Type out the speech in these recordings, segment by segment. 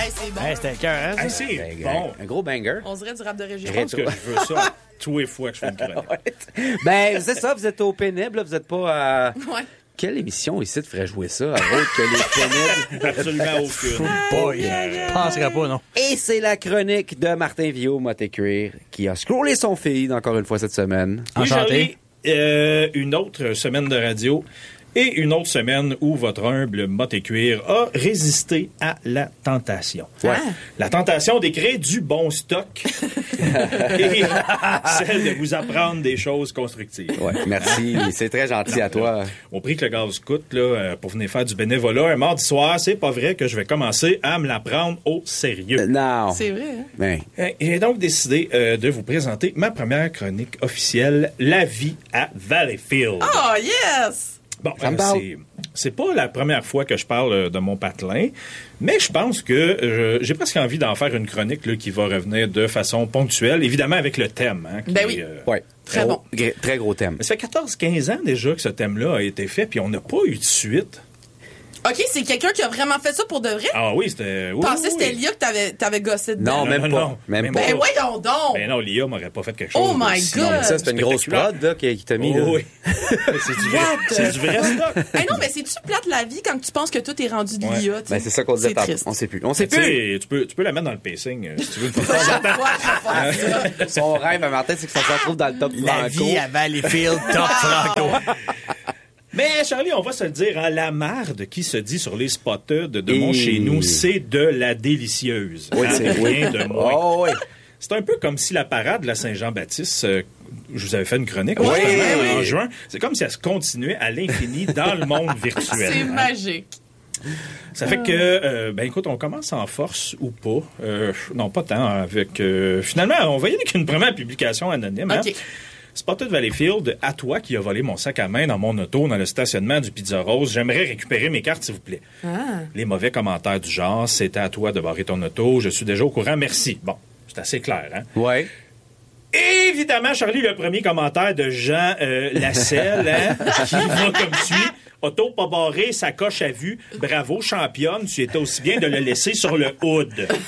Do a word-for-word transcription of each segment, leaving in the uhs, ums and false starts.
Hey, c'est bon. Hey, c'était un cœur, hein? Ah, c'est Ben, bon. Un gros banger. On dirait du rap de région. Je pense que je veux ça tous les fois que je fais une chronique. Ben, c'est ça, vous êtes au pénible, là, vous êtes pas à... Ouais. Quelle émission ici te ferait jouer ça, autre que les pénibles? Absolument aucune. Boy, je penserais pas, non. Et c'est la chronique de Martin Villot, Motécuir, qui a scrollé son feed encore une fois cette semaine. Oui, Enchanté. Charlie, euh, une autre semaine de radio et une autre semaine où votre humble Motécuir a résisté à la tentation. Ouais. La tentation d'écrire du bon stock et celle de vous apprendre des choses constructives. Ouais, merci. C'est très gentil à toi. Au prix que le gaz coûte, là, euh, pour venir faire du bénévolat un mardi soir, c'est pas vrai que je vais commencer à me la prendre au sérieux. Euh, non. C'est vrai, hein? Ben, Euh, J'ai donc décidé euh, de vous présenter ma première chronique officielle, La vie à Valleyfield. Oh, yes! Bon, Ça me euh, parle. c'est, c'est pas la première fois que je parle euh, de mon patelin, mais je pense que euh, j'ai presque envie d'en faire une chronique là, qui va revenir de façon ponctuelle, évidemment avec le thème. Hein, qui Ben oui. est, euh, ouais. Très Gros- bon. gr- Très gros thème. Ça fait quatorze quinze ans déjà que ce thème-là a été fait, puis on n'a pas eu de suite. OK, c'est quelqu'un qui a vraiment fait ça pour de vrai? Ah oui, c'était... Oui, Pensais que oui, c'était oui. Lia que t'avais, t'avais gossé dedans. Non, Non, même non, pas. non. Même Mais pas. Ben bon. voyons donc! Ben non, Lia m'aurait pas fait quelque chose. Oh my aussi. God! Non, mais ça, c'est une grosse spectaculaire. prod là, qui, qui t'a mis. Oh, là. oui. c'est du vrai, c'est du vrai stock. Hey, non, mais c'est-tu plate la vie quand tu penses que tout est rendu de Ouais. l'I A? tu sais? Ben, c'est ça qu'on disait C'est tantôt. triste. On sait plus. On sait Tu plus. sais, tu peux, tu peux la mettre dans le pacing euh, si tu veux. Une fois de temps en temps. Ouais, je vais faire ça. Son rêve à Martin, c'est que ça se retrouve dans le top La franco. vie à Valleyfield, top franco. Mais Charlie, on va se le dire, hein, la marde qui se dit sur les spotters de, de Et- mon chez nous, c'est de la délicieuse. Oui, Hein, c'est rien de moins. Oh, oui. C'est un peu comme si la parade de la Saint-Jean-Baptiste, euh, je vous avais fait une chronique Oui, justement, oui, en oui. juin, c'est comme si elle se continuait à l'infini dans le monde virtuel. C'est hein. magique. Ça fait que, euh, ben écoute, on commence en force ou pas. Euh, non, pas tant. Avec, euh, finalement, on va y aller avec une première publication anonyme. Hein? OK. Spotted Valleyfield, à toi qui a volé mon sac à main dans mon auto dans le stationnement du Pizza Rose, j'aimerais récupérer mes cartes, s'il vous plaît. Ah. Les mauvais commentaires du genre, c'était à toi de barrer ton auto, je suis déjà au courant, merci. Bon, c'est assez clair, hein? Ouais. Évidemment, Charlie, le premier commentaire de Jean euh, Lasselle, hein, qui va comme suit. Auto pas barré, sacoche à vue. Bravo, championne, tu étais aussi bien de le laisser sur le hood.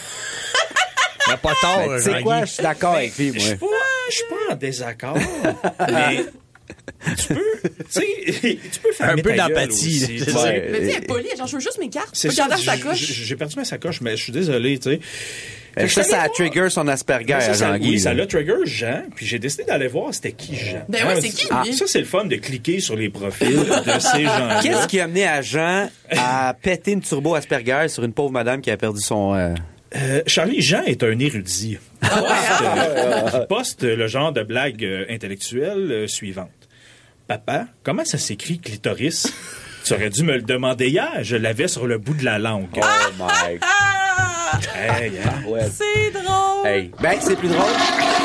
Il a pas tort, Ben, tu sais Jean-Guy. quoi, je suis d'accord avec lui, Je suis moi. pas, je suis pas en désaccord, mais tu peux, tu sais, tu peux faire Un peu d'empathie, aussi. là. tu sais. Ouais. Mais tu sais, poli, genre, je veux juste mes cartes. C'est Regarde ça, la j- sacoche. j- j'ai perdu ma sacoche, mais je suis désolé, tu sais. Ben, ça, ça a trigger son Asperger Ça, à ça, Jean-Guy. oui, ça là. l'a trigger Jean, puis j'ai décidé d'aller voir c'était qui Jean. Ben ouais, c'est qui, Ah, lui? ça, c'est le fun de cliquer sur les profils de ces gens-là. Qu'est-ce qui a amené à Jean à péter une turbo Asperger sur une pauvre madame qui a perdu son... euh, Euh, Charlie, Jean est un érudit. Ah ouais, hein? Euh, qui poste le genre de blague euh, intellectuelle euh, suivante. Papa, comment ça s'écrit clitoris? Tu aurais dû me le demander hier, je l'avais sur le bout de la langue. Oh my... Ah! Hey, hein? Ouais. C'est drôle! Hey. Ben, c'est plus drôle.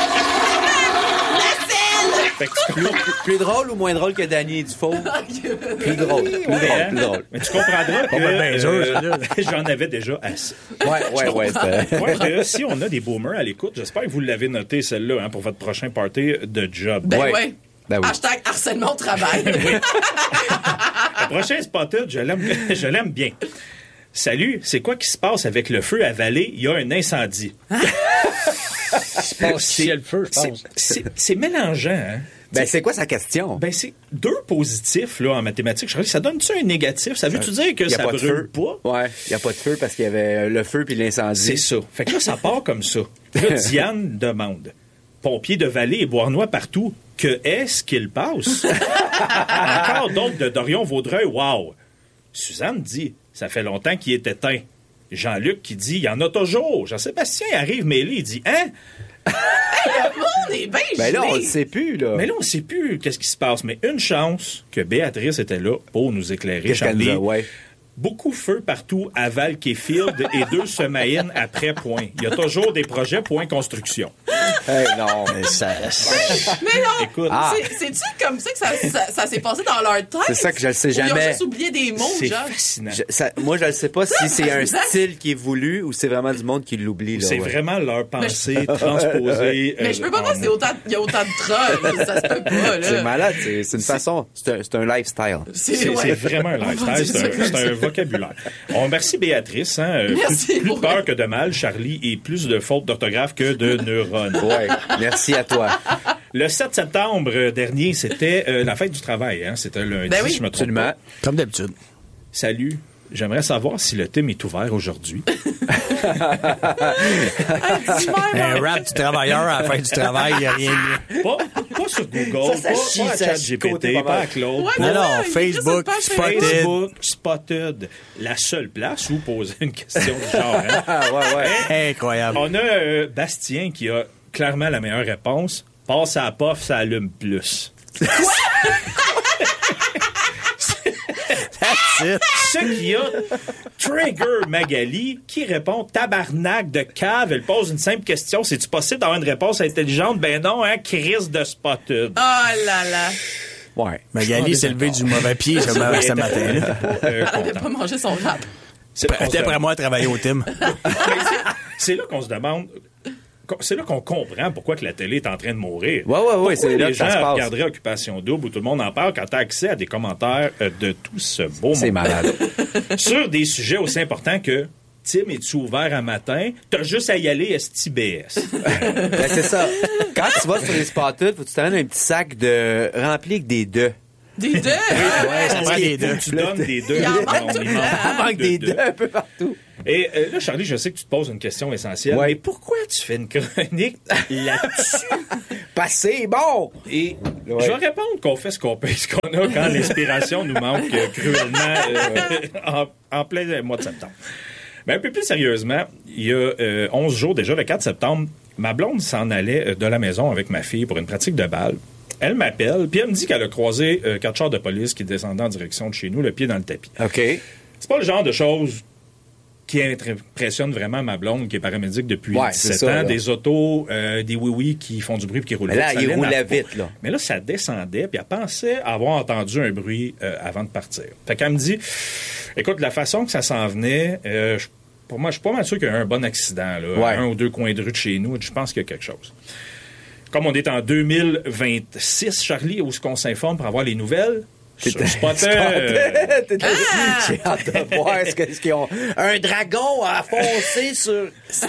Fait que tu Plus, plus- plus drôle ou moins drôle que Danny Dufault? Plus drôle. Plus drôle, hein? plus drôle. Mais tu comprendras que ben, ben, euh, sûr, j'en avais déjà assez. Ouais, ouais, ouais. c'était- Ouais, euh, si on a des boomers à l'écoute, j'espère que vous l'avez noté celle-là hein, pour votre prochain party de job. Ben Ouais. ouais. Ben oui. Hashtag harcèlement au travail. Le prochain spotted, je l'aime, je l'aime bien. Salut, c'est quoi qui se passe avec le feu à Vallée? Il y a un incendie. Oh, ciel feu, je C'est, pense. c'est, c'est mélangeant, hein? Ben, c'est quoi sa question? Ben, c'est deux positifs, là, en mathématiques. Je ça donne-tu un négatif? Ça veut-tu dire que Il y a ça pas de brûle feu. pas? Ouais, il n'y a pas de feu parce qu'il y avait le feu puis l'incendie. C'est ça. Fait que là, ça part comme ça. Là, Diane demande. Pompiers de Vallée et Bois-Nois partout, que est-ce qu'il passe? Encore donc de Dorion Vaudreuil, wow! Suzanne dit, ça fait longtemps qu'il est éteint. Jean-Luc qui dit, il y en a toujours. Jean-Sébastien arrive mêlé, il dit, hein? Le monde est bien Ben là, on le gelé. sait plus, là. Mais là, on ne sait plus qu'est-ce qui se passe. Mais une chance que Béatrice était là pour nous éclairer, Qu'est-ce qu'elle Charlie. nous a- ouais. Beaucoup feu partout à Val Field et deux semaines après point. Il y a toujours des projets point construction. Hey, non. Mais ça- Mais non! Écoute, Ah. C'est- C'est-tu comme ça que ça, ça, ça s'est passé dans leur tête? C'est ça que je le sais Ou Ils jamais. ont juste oublié des mots, c'est genre. fascinant. Je- ça- moi, je ne sais pas si c'est un style qui est voulu ou c'est vraiment du monde qui l'oublie. Là, C'est ouais. vraiment leur pensée transposée. Mais euh, je peux pas en croire qu'il y a autant, il y a autant de trolls. Ça se peut pas, là. C'est malade. C'est c'est une façon. C'est un, c'est un lifestyle. C'est C'est ouais. c'est vraiment un On va lifestyle, dire c'est ça un, comme c'est ça. un vocabulaire. On remercie Béatrice. Hein, euh, Merci plus plus de pour- peur que de mal, Charlie, et plus de fautes d'orthographe que de neurones. Ouais. Merci à toi. Le sept septembre dernier, c'était euh, la fête du travail. Hein, c'était lundi, Ben oui. je me trompe Absolument. pas. Comme d'habitude. Salut. J'aimerais savoir si le thème est ouvert aujourd'hui. Un rap du travailleur à la fin du travail, il n'y a rien de mieux. Pas, pas sur Google, Ça, ça pas, chie, pas à ça ChatGPT, côté pas pas à mal. Claude. Ouais, Non, mais non, ouais, il est juste Facebook, une page Spotted. Facebook, Spotted, la seule place où poser une question du genre. Hein. Ah, ouais, ouais. Incroyable. On a euh, Bastien qui a clairement la meilleure réponse. Passe à la pof, ça allume plus. That's it. Ce qui a Trigger Magali qui répond tabarnak de cave. Elle pose une simple question. C'est-tu possible d'avoir une réponse intelligente? Ben non, hein, Chris de Spotted. Oh là là. Ouais. Magali s'est levé du mauvais pied ce, ma- ce matin. là. Euh, Elle avait content. pas mangé son rap. C'est là qu'on se D'après moi, travailler au team. C'est là qu'on se demande, c'est là qu'on comprend pourquoi que la télé est en train de mourir. Ouais, ouais, ouais, Pourquoi c'est là les que ça gens se passe. regarderaient Occupation Double où tout le monde en parle quand tu as accès à des commentaires euh, de tout ce beau C'est monde. malade. Sur des sujets aussi importants que Tim, es-tu ouvert un matin? T'as juste à y aller S T B S. Ben, c'est ça. Quand tu vas sur les Spotted, faut que tu t'amènes un petit sac de rempli avec des deux. Des deux. Ouais, ça prend des deux. Tu donnes des deux. Il en manque On tout le y manque temps. Il manque de des deux. deux un peu partout. Et euh, là, Charlie, je sais que tu te poses une question essentielle. Ouais. Mais pourquoi tu fais une chronique là-dessus? Passé, bon! Et Ouais. je vais répondre qu'on fait ce qu'on peut, ce qu'on a quand l'inspiration nous manque euh, cruellement euh, en, en plein mois de septembre. Mais un peu plus sérieusement, il y a euh, onze jours, déjà le quatre septembre, ma blonde s'en allait euh, de la maison avec ma fille pour une pratique de balle. Elle m'appelle, puis elle me dit qu'elle a croisé euh, quatre chars de police qui descendaient en direction de chez nous, le pied dans le tapis. OK. C'est pas le genre de choses qui impressionne vraiment ma blonde, qui est paramédic depuis Ouais, c'est dix-sept ça, ans. là. Des autos, euh, des oui-oui qui font du bruit puis qui roulent Mais là, vite. Ça il l'énerve roulait pas. vite, là. Mais là, ça descendait, puis elle pensait avoir entendu un bruit euh, avant de partir. Fait qu'elle me dit, écoute, la façon que ça s'en venait, euh, je- pour moi, je suis pas mal sûr qu'il y a eu un bon accident, là, Ouais. un ou deux coins de rue de chez nous. Je pense qu'il y a quelque chose. Comme on est en deux mille vingt-six, Charlie, où est-ce qu'on s'informe pour avoir les nouvelles? Sur Spotted. T'étais- J'ai hâte de voir ce que- ce qu'ils ont. Un dragon a foncé sur. Ben,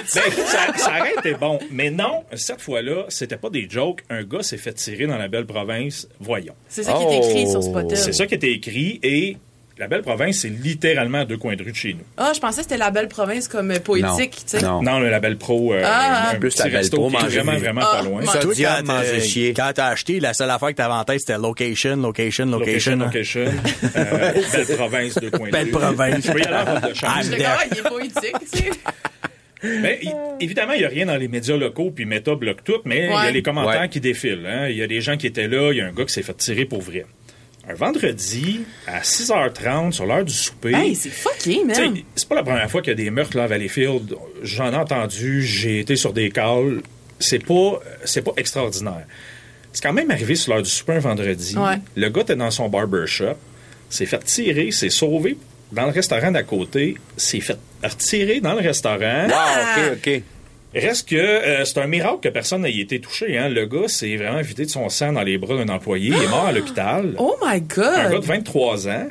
ça, ça aurait été bon. Mais non, cette fois-là, c'était pas des jokes. Un gars s'est fait tirer dans la belle province. Voyons. C'est ça qui est écrit Oh. sur Spotted. C'est ça qui était écrit. Et la belle province, c'est littéralement à deux coins de rue de chez nous. Ah, je pensais que c'était la belle province comme euh, poétique, tu sais. Non. Non, le label pro, euh, Ah. un Plus petit la Belle resto Pro qui est manger- vraiment, vraiment Ah, pas loin. ma- Ça, Toi, Diane quand, mangeait euh, chier. quand t'as acheté, la seule affaire que t'avais en tête, c'était location, location, Location, location. hein. location. euh, belle province, deux coins de Belle rue. province. Je peux y aller en robe de chambre. Ah, J'étais comme, ah, il est poétique, tu sais. Mais, il- évidemment, il n'y a rien dans les médias locaux, puis Meta bloque tout, mais il y a Ouais. les commentaires Ouais. qui défilent. hein. Il y a des gens qui étaient là, il y a un gars qui s'est fait tirer pour vrai. Un vendredi, à six heures trente, sur l'heure du souper... Hey, c'est fucké, Tu sais, man. c'est pas la première fois qu'il y a des meurtres là, à Valleyfield. J'en ai entendu, j'ai été sur des calls. C'est pas, c'est pas extraordinaire. C'est quand même arrivé sur l'heure du souper un vendredi. Ouais. Le gars était dans son barbershop, s'est fait tirer, s'est sauvé dans le restaurant d'à côté, s'est fait retirer dans le restaurant. Ah, OK, OK. Reste que euh, c'est un miracle que personne n'ait été touché. Hein. Le gars s'est vraiment vidé de son sang dans les bras d'un employé. Il est mort à l'hôpital. Oh my Un gars de God. vingt-trois ans.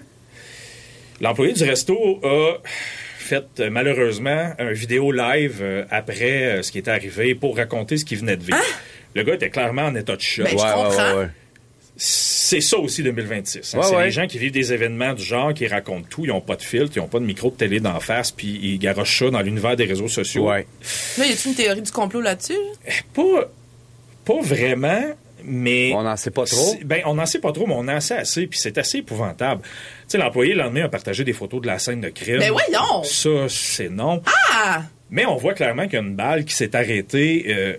L'employé du resto a fait euh, malheureusement un vidéo live euh, après euh, ce qui était arrivé pour raconter ce qu'il venait de vivre. Le gars était clairement en état de choc. Ben, je comprends. C'est ça aussi deux mille vingt-six. hein. Ouais, c'est ouais. les gens qui vivent des événements du genre, qui racontent tout, ils n'ont pas de filtre, ils n'ont pas de micro de télé d'en face, puis ils garochent ça dans l'univers des réseaux sociaux. Ouais. Là, y a-tu une théorie du complot là-dessus? Pas, pas vraiment, mais... On n'en sait pas trop. C'est- Ben, on n'en sait pas trop, mais on en sait assez, puis c'est assez épouvantable. Tu sais, l'employé, le lendemain, a partagé des photos de la scène de crime. Ben voyons! Ça, c'est non. Ah! Mais on voit clairement qu'il y a une balle qui s'est arrêtée euh,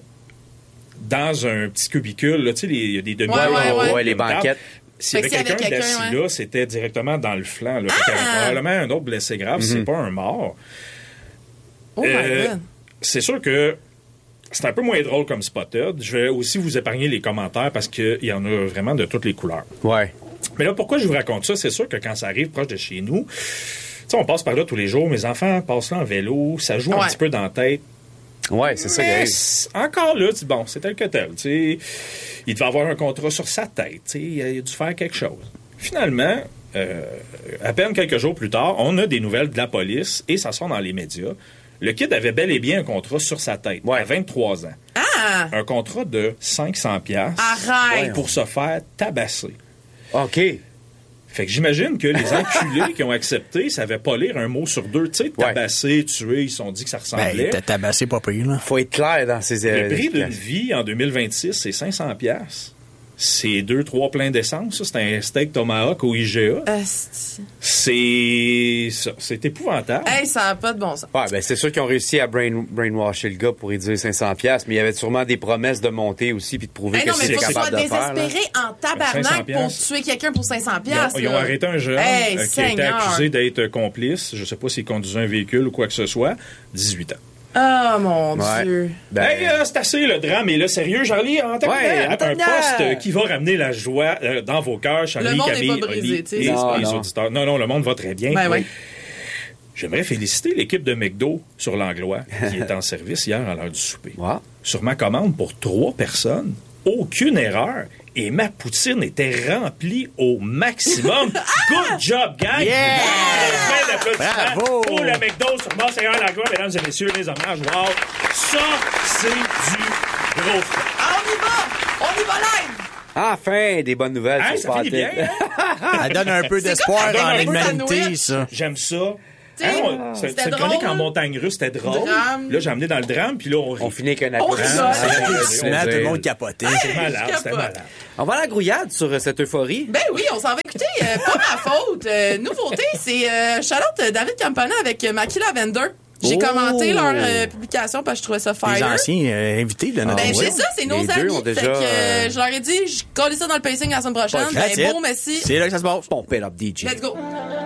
dans un petit cubicule. là. Tu sais, les- il y a des demi Ouais, ouais, ouais. Ouais, les banquettes. S'il y Fait avait que s'il y avait quelqu'un quelqu'un, d'assis ouais. là, c'était directement dans le flanc. Là. Fait qu'il y avait Ah! probablement un autre blessé grave, c'est pas un mort. Oh my Euh, God. C'est sûr que C'est un peu moins drôle comme Spotted. Je vais aussi vous épargner les commentaires parce qu'il y en a vraiment de toutes les couleurs. Ouais. Mais là, pourquoi je vous raconte ça? C'est sûr que quand ça arrive proche de chez nous, tu sais, on passe par là tous les jours. Mes enfants passent là en vélo. Ça joue Ouais. un petit peu dans la tête. Ouais, c'est ça qui Mais arrive. c'est- encore là, tu dis, bon, c'est tel que tel. Tu sais, il devait avoir un contrat sur sa tête. Tu sais, il a dû faire quelque chose. Finalement, euh, à peine quelques jours plus tard, on a des nouvelles de la police et ça sort dans les médias. Le kid avait bel et bien un contrat sur sa tête, Ouais. à vingt-trois ans. Ah! Un contrat de cinq cents piastres Arrête! pour se faire tabasser. OK. Fait que j'imagine que les enculés qui ont accepté savaient pas lire un mot sur deux. Tu sais, Ouais. tabasser, tuer, ils se sont dit que ça ressemblait. Ben, t'as tabassé pas pire, là. Faut être clair dans ces... Le euh, prix d'une explications. vie en deux mille vingt-six, c'est cinq cents piastres. C'est deux, trois pleins d'essence. Ça, c'est un steak tomahawk au I G A. Asti. C'est ça. C'est épouvantable. Hey, ça n'a pas de bon sens. Ouais, ben c'est sûr qu'ils ont réussi à brain, brainwasher le gars pour lui dire cinq cents piastres, mais il y avait sûrement des promesses de monter aussi puis de prouver Hey, que non, mais c'était faut que tu sois capable de faire. là. désespéré en cinq cents tabarnak pour piastres. tuer quelqu'un pour cinq cents Ils ont, piastres. ils ont là. arrêté un jeune Hey, euh, qui a été Seigneur. accusé d'être complice. Je sais pas s'il conduisait un véhicule ou quoi que ce soit. dix-huit ans. Oh, mon Ouais. Dieu. Ben, Hey, euh, c'est assez le drame. Et là, sérieux, Charlie, en terminant, Ouais, en un terminant. poste euh, qui va ramener la joie euh, dans vos cœurs, Charlie, Le monde n'est Camille, pas brisé, Oli tu sais. et Non, les non. auditeurs. Non, non, le monde va très bien. Ben oui. J'aimerais féliciter l'équipe de McDo sur l'Anglois qui est en service hier à l'heure du souper. ouais. Sur ma commande pour trois personnes, aucune erreur. Et ma poutine était remplie au maximum. Good job, gang! Yeah! Plein d'applaudissements Bravo! pour le McDo sur Mont-Saint-Langlois, mesdames et messieurs, les hommages. Wow! Ça, c'est du gros stuff. Ah, on y va! On y va live! Enfin, des bonnes nouvelles Hey, sur ça finit bien, Spotted. hein? Elle donne un peu d'espoir comme dans un peu l'humanité, sandwich. ça. J'aime ça. T'sais, Hein, on- c'est- c'était c'est une chronique drôle. en montagne russe, c'était drôle. Drame. Là, j'ai amené dans le drame, puis là, on rit. On finit avec un On applaudissement. rigole. Ah, Tout ouais, tout le monde capotait. C'était malade, Je c'était capote. malade. On va à la grouillade sur euh, cette euphorie. Ben oui, on s'en va écouter. euh, pas ma faute. Euh, nouveauté, c'est euh, Charlotte David Campana avec euh, Maki Lavender. J'ai Oh! commenté leur euh, publication parce que je trouvais ça Les fire. anciens euh, invités de notre Ben, Ah ouais. c'est ça, c'est nos Les deux amis. ont déjà, Fait que, euh, euh, je leur ai dit, je colle ça dans le pacing la semaine prochaine. That's Ben, it. bon, merci. C'est là que ça se passe. Pump it up, D J. Let's go.